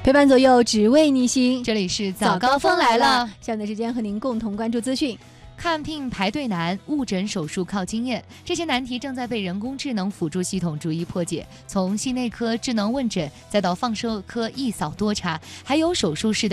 陪伴左右，只为你行。 这里是早高峰来了， 下面的时间和您共同关注资讯。 看病排队难，误诊手术靠经验，这些难题正在被人工智能辅助系统逐一破解。从心内科智能问诊，再到放射科一扫多查，还有手术室的